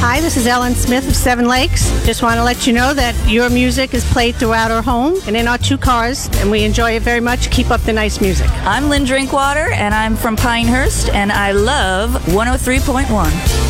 Hi, this is Ellen Smith of Seven Lakes. Just want to let you know that your music is played throughout our home and in our 2 cars, and we enjoy it very much. Keep up the nice music. I'm Lynn Drinkwater, and I'm from Pinehurst, and I love 103.1.